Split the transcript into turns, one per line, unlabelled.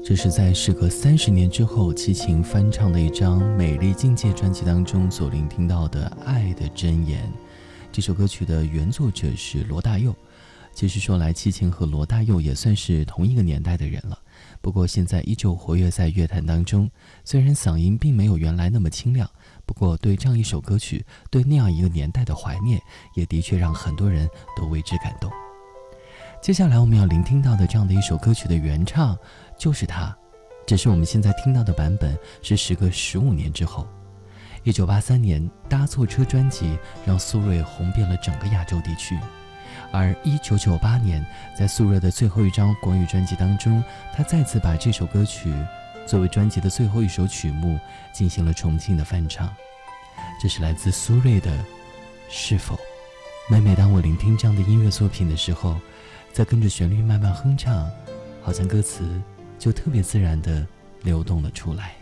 这是在时隔30年之后，齐秦翻唱的一张《美丽境界》专辑当中所聆听到的《爱的箴言》。这首歌曲的原作者是罗大佑。其实说来，齐秦和罗大佑也算是同一个年代的人了，不过现在依旧活跃在乐坛当中。虽然嗓音并没有原来那么清亮，不过对这样一首歌曲，对那样一个年代的怀念，也的确让很多人都为之感动。接下来我们要聆听到的这样的一首歌曲的原唱就是他，只是我们现在听到的版本是时隔15年之后。1983年搭错车专辑让苏芮红遍了整个亚洲地区，而1998年在苏芮的最后一张国语专辑当中，他再次把这首歌曲作为专辑的最后一首曲目进行了重庆的翻唱。这是来自苏芮的《是否》。每当我聆听这样的音乐作品的时候，再跟着旋律慢慢哼唱，好像歌词就特别自然地流动了出来。